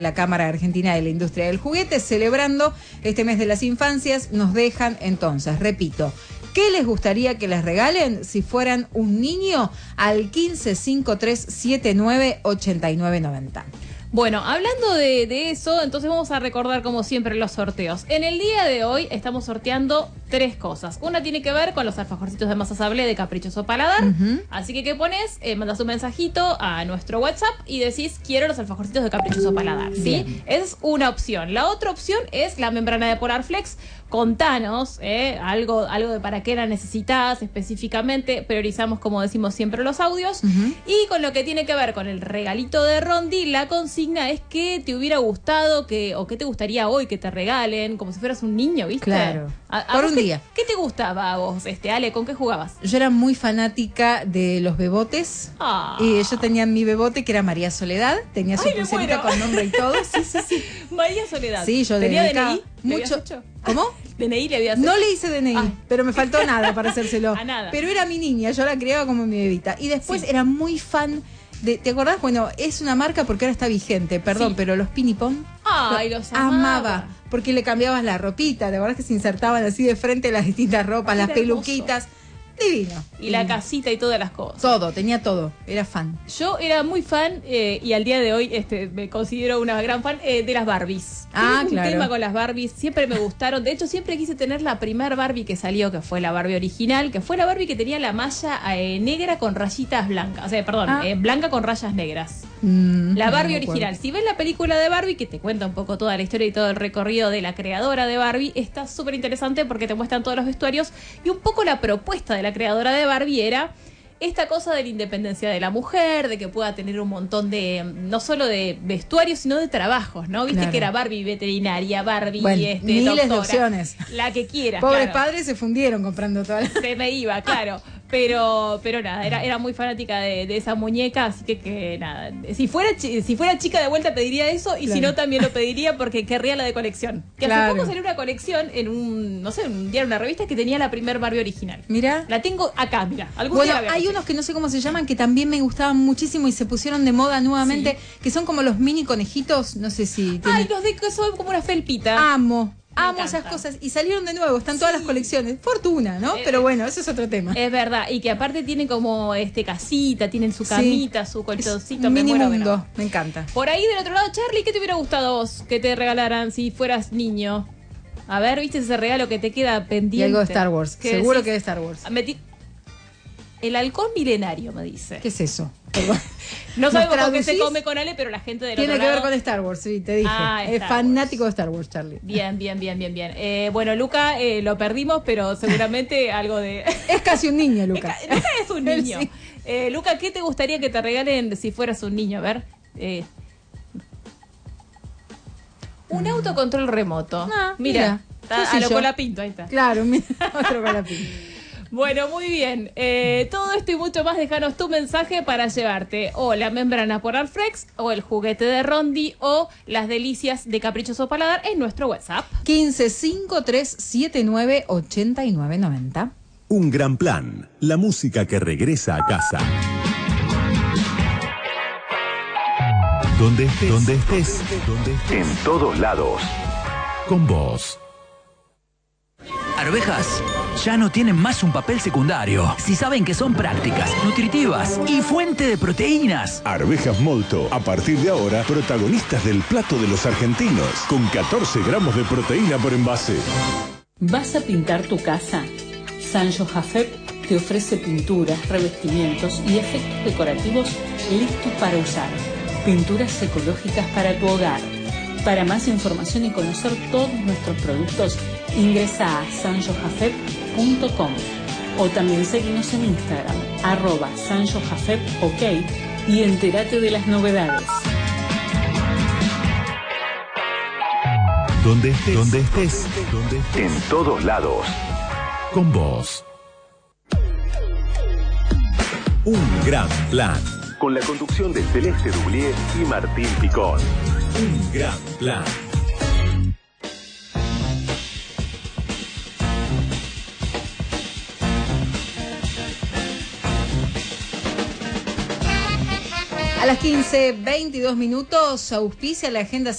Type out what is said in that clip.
La Cámara Argentina de la Industria del Juguete, celebrando este mes de las infancias, nos dejan entonces, repito, ¿qué les gustaría que les regalen si fueran un niño? Al 1553798990. Bueno, hablando de eso, entonces vamos a recordar como siempre los sorteos. En el día de hoy estamos sorteando 3 cosas. Una tiene que ver con los alfajorcitos de masa sable de Caprichoso Paladar. Así que, ¿qué pones? Mandas un mensajito a nuestro WhatsApp y decís, quiero los alfajorcitos de Caprichoso Paladar, ¿sí? Bien. Esa es una opción. La otra opción es la membrana de Polarflex. Contanos algo de para qué la necesitas específicamente. Priorizamos, como decimos siempre, los audios. Y con lo que tiene que ver con el regalito de Rondi, la consigna es que te hubiera gustado o que te gustaría hoy que te regalen, como si fueras un niño, ¿viste? Claro. Por un día. ¿Qué te gustaba a vos, Ale? ¿Con qué jugabas? Yo era muy fanática de los bebotes. Y yo tenía mi bebote que era María Soledad. Tenía su pulserita con nombre y todo. Sí. María Soledad. Sí, yo ¿Tenía dedicaba DNI? mucho. ¿Cómo? ¿DNI le habías hecho? No le hice DNI, pero me faltó nada para hacérselo. A nada. Pero era mi niña, yo la criaba como mi bebita. Y después era muy fan de, ¿te acordás? Bueno, es una marca porque ahora está vigente, perdón, pero los Pinipón. Ay, los amaba. Porque le cambiabas la ropita, ¿te acordás que se insertaban así de frente las distintas ropas, las peluquitas? Divino. Y la casita y todas las cosas. Todo, tenía todo. Era fan. Yo era muy fan y al día de hoy me considero una gran fan de las Barbies. Claro. Un tema con las Barbies. Siempre me gustaron. De hecho, siempre quise tener la primer Barbie que salió, que fue la Barbie original, que fue la Barbie que tenía la malla negra con rayitas blancas. O sea, perdón, blanca con rayas negras. La Barbie original. Si ves la película de Barbie, que te cuenta un poco toda la historia y todo el recorrido de la creadora de Barbie, está súper interesante porque te muestran todos los vestuarios y un poco la propuesta de la creadora de Barbie era esta cosa de la independencia de la mujer, de que pueda tener un montón de, no solo de vestuarios, sino de trabajos, ¿no? Viste que era Barbie veterinaria, Barbie miles doctora, de opciones. La que quieras. Pobres padres se fundieron comprando todas las... Se me iba, claro. Pero nada, era muy fanática de esa muñeca, así que nada. Si fuera chica de vuelta pediría eso, y si no también lo pediría porque querría la de colección. Que hace poco salió una colección en un diario, una revista que tenía la primer Barbie original. Mira. La tengo acá, mira. Bueno, hay unos que no sé cómo se llaman, que también me gustaban muchísimo y se pusieron de moda nuevamente, que son como los mini conejitos, no sé si... Ay, los de que son como una felpita. Amo esas cosas y salieron de nuevo, están todas las colecciones. Fortuna, ¿no? Pero bueno, eso es otro tema. Es verdad, y que aparte tienen como casita, tienen su camita, su colchoncito. Mini mundo, me encanta. Por ahí del otro lado, Charlie, ¿qué te hubiera gustado a vos que te regalaran si fueras niño? A ver, ¿viste ese regalo que te queda pendiente? Y algo de Star Wars, seguro que de Star Wars. El halcón milenario, me dice. ¿Qué es eso? No sabemos con qué se come con Ale, pero la gente del otro lado... Tiene que ver con Star Wars, sí, te dije. Es fanático de Star Wars, Charlie. Bien. Bueno, Luca, lo perdimos, pero seguramente algo de... Es casi un niño, Luca. Luca es un niño. Sí. Luca, ¿qué te gustaría que te regalen si fueras un niño? A ver... un autocontrol remoto. Mira. A lo Colapinto, ahí está. Claro, mira, otro Colapinto. Bueno, muy bien. Todo esto y mucho más, déjanos tu mensaje para llevarte o la membrana Polarflex, o el juguete de Rondi, o las delicias de Caprichoso Paladar en nuestro WhatsApp. 1553798990. Un gran plan. La música que regresa a casa. Donde estés. En todos lados. Con vos. Arvejas ya no tienen más un papel secundario. Si saben que son prácticas, nutritivas y fuente de proteínas. Arvejas Molto, a partir de ahora, protagonistas del plato de los argentinos, con 14 gramos de proteína por envase. ¿Vas a pintar tu casa? Sancho Jafet te ofrece pinturas, revestimientos y efectos decorativos listos para usar. Pinturas ecológicas para tu hogar. Para más información y conocer todos nuestros productos, ingresa a sanchojafet.com o también seguinos en Instagram, @sanchojafetok, y entérate de las novedades. Donde estés. En todos lados. Con vos. Un gran plan. Con la conducción de Celeste Dublier y Martín Picón. Un gran plan. A las 15:22, auspicia la agenda